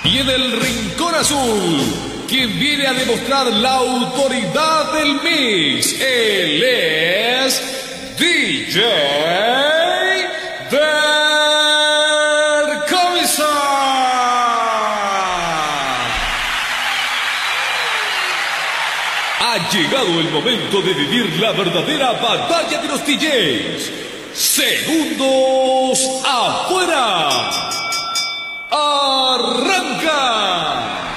Y en el rincón azul, quien viene a demostrar la autoridad del mix, él es DJ Der Commissar. Ha llegado el momento de vivir la verdadera batalla de los DJs. Segundos afuera. ¡Arranca!